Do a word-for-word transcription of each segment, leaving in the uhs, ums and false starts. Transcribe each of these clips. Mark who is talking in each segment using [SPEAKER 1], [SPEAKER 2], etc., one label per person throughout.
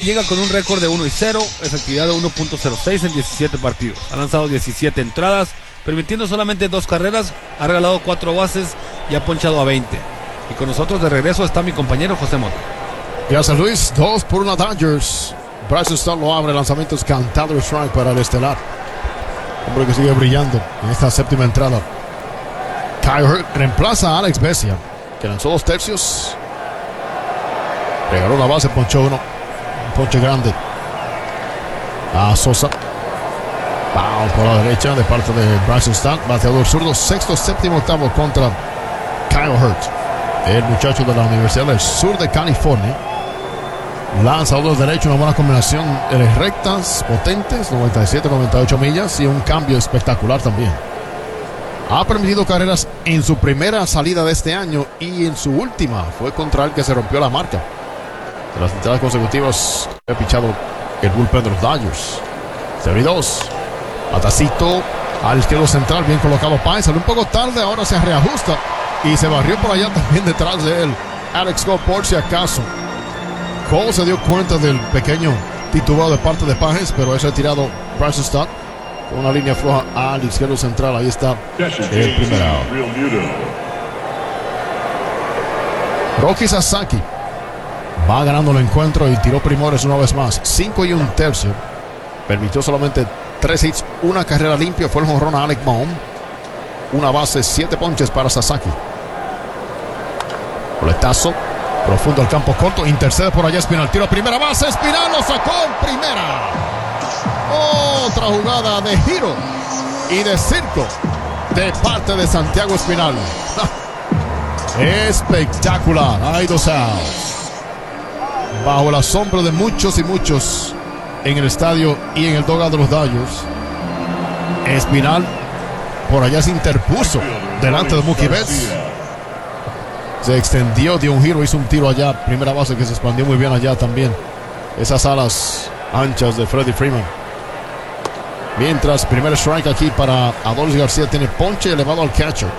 [SPEAKER 1] llega con un récord de uno y cero, efectividad de uno punto cero seis en diecisiete partidos. Ha lanzado diecisiete entradas, permitiendo solamente dos carreras, ha regalado cuatro bases y ha ponchado a veinte. Y con nosotros de regreso está mi compañero José Mota.
[SPEAKER 2] Gracias, Luis. Dos por una Dodgers. Bryson Stott lo abre, lanzamientos cantado strike para el estelar. Hombre que sigue brillando en esta séptima entrada. Kyle Hurt reemplaza a Alex Vesia, que lanzó dos tercios. Regaló una base, ponchó uno. Un ponche grande a Sosa. Foul por la derecha de parte de Bryson Stott. Bateador zurdo, sexto, séptimo, octavo contra Kyle Hurt, el muchacho de la Universidad del Sur de California. Lanzador derecho, una buena combinación de rectas potentes, noventa y siete, noventa y ocho millas, y un cambio espectacular también. Ha permitido carreras en su primera salida de este año y en su última fue contra el que se rompió la marca. De las entradas consecutivas ha pichado el bullpen de los Dodgers. cero y dos. Atacito al izquierdo central, bien colocado Pine, salió un poco tarde, ahora se reajusta y se barrió por allá también detrás de él Alex Cole por si acaso. Cole se dio cuenta del pequeño titubado de parte de Pages, pero es retirado Bryson Stott con una línea floja al izquierdo central. Ahí está el primer out. Roki Sasaki va ganando el encuentro y tiró primores una vez más. cinco y un tercio. Permitió solamente tres hits, una carrera limpia. Fue el jonrón a Alec Bohm. Una base, siete ponches para Sasaki. Boletazo profundo al campo corto, intercede por allá Espinal, tiro a primera base, Espinal lo sacó en primera. Otra jugada de giro y de circo de parte de Santiago Espinal. Espectacular. Hay dos outs. Bajo la sombra de muchos y muchos en el estadio y en el dugout de los Dodgers, Espinal por allá se interpuso delante de Mookie Betts. Se extendió, dio un giro, hizo un tiro allá, primera base que se expandió muy bien allá también. Esas alas anchas de Freddie Freeman. Mientras, primer strike aquí para Adolis García, tiene ponche elevado al catcher.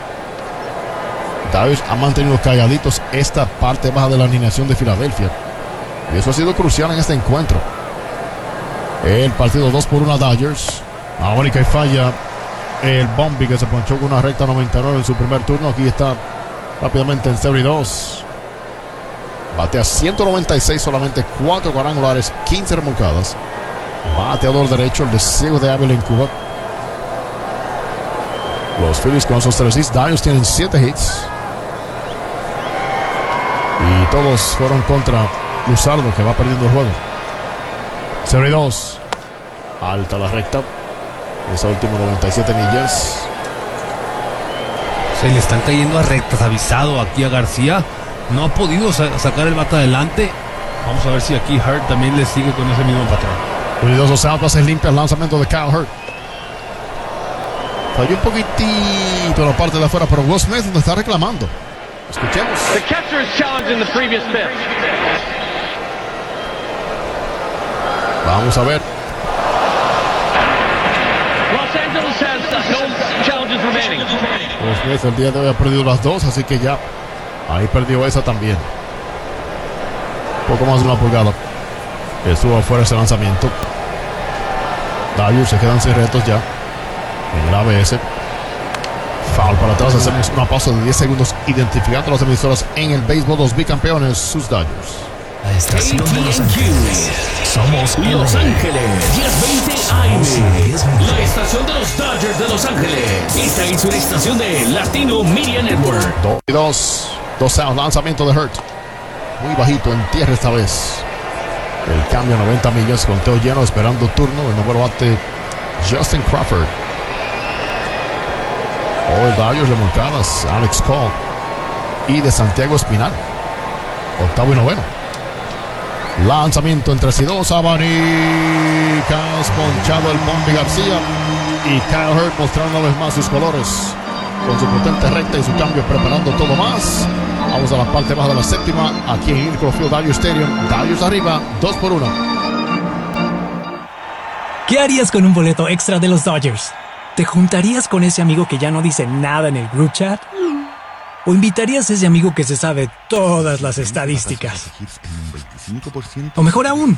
[SPEAKER 2] Davis ha mantenido calladitos esta parte baja de la alineación de Filadelfia. Y eso ha sido crucial en este encuentro. El partido dos por uno Dodgers. Ahora y que falla el Bombi, que se ponchó con una recta noventa y nueve en su primer turno. Aquí está rápidamente en cero y dos. Batea ciento noventa y seis, solamente cuatro cuadrangulares, quince remolcadas. Bateador derecho, el deseo de Ávila en Cuba. Los Phillies con esos tres hits. Dodgers tienen siete hits. Y todos fueron contra Luzardo, que va perdiendo el juego. cero y dos. Alta la recta. Esa última noventa y siete millas.
[SPEAKER 1] Se le están cayendo a rectas, avisado aquí a García. No ha podido sa- sacar el bate adelante. Vamos a ver si aquí Hurt también le sigue con ese mismo patrón.
[SPEAKER 2] Cuidadosos outs, bases limpias, el lanzamiento de Kyle Hurt. Falló un poquitito la parte de afuera, pero Will Smith lo está reclamando. Escuchemos.
[SPEAKER 3] The catcher is challenged in the previous pitch.
[SPEAKER 2] Vamos a ver.
[SPEAKER 3] Los Angeles has no challenges remaining.
[SPEAKER 2] Will Smith el día de hoy ha perdido las dos, así que ya ahí perdió esa también. Poco más de una pulgada. Estuvo afuera ese lanzamiento. Dodgers se quedan sin retos ya en el A B S. Foul para atrás. Hacemos una pausa de diez segundos identificando las emisoras en el béisbol. Los bicampeones, sus Dodgers.
[SPEAKER 4] La estación de Los Ángeles. Somos
[SPEAKER 5] Los Ángeles, diez veinte A M. La
[SPEAKER 4] La
[SPEAKER 5] estación de los Dodgers de Los Ángeles. Esta es una estación de Latino Media Network.
[SPEAKER 2] Dos y dos. Dos outs. Lanzamiento de Hurt. Muy bajito en tierra esta vez. El cambio a noventa millas. Conteo lleno esperando turno. El número bate Justin Crawford. Hoy Dodgers remolcadas. Alex Cole. Y de Santiago Espinal. Octavo y noveno. Lanzamiento entre sí dos. Abanicas. Ponchado el Bombi García. Y Kyle Hurt mostrando una vez más sus colores. Con su potente recta y su cambio preparando todo más. Vamos a la parte baja de la séptima. Aquí en Inco Field Dodger Stadium. Dodgers arriba. dos por uno.
[SPEAKER 6] ¿Qué harías con un boleto extra de los Dodgers? ¿Te juntarías con ese amigo que ya no dice nada en el group chat? ¿O invitarías a ese amigo que se sabe todas las estadísticas? O mejor aún,